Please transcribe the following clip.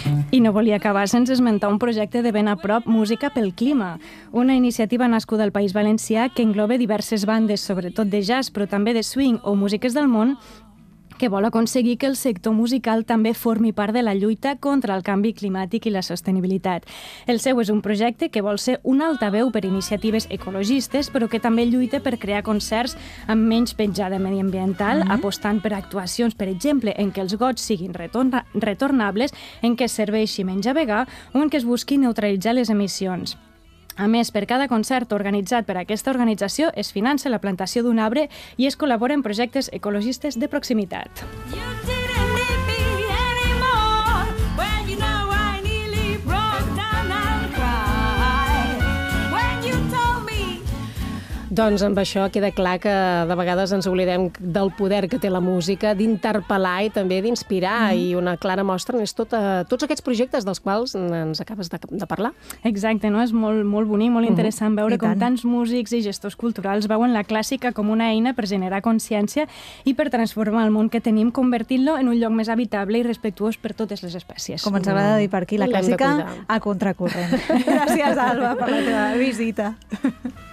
I no volia acabar sense esmentar un projecte de ben a prop, Música pel Clima, una iniciativa nascuda al País Valencià que engloba diverses bandes, sobretot de jazz, però també de swing o músiques del món, que vol aconseguir que el sector musical també formi part de la lluita contra el canvi climàtic i la sostenibilitat. El seu és un projecte que vol ser un altaveu per iniciatives ecologistes, però que també lluita per crear concerts amb menys petjada mediambiental, apostant per actuacions, per exemple, en què els gots siguin retornables, en què es serveixi menjar vegà o en què es busqui neutralitzar les emissions. A més, per cada concert organitzat per aquesta organització es finança la plantació d'un arbre i es col·labora en projectes ecologistes de proximitat. Doncs amb això queda clar que de vegades ens oblidem del poder que té la música, d'interpel·lar i també d'inspirar, i una clara mostra és tots aquests projectes dels quals ens acabes de parlar. Exacte, no? És molt bonic, molt interessant veure com tants músics i gestors culturals veuen la clàssica com una eina per generar consciència i per transformar el món que tenim, convertint-lo en un lloc més habitable i respectuós per totes les espècies. Com ens agrada dir per aquí, la clàssica a contracorrent. Gràcies, Alba, per la teva visita.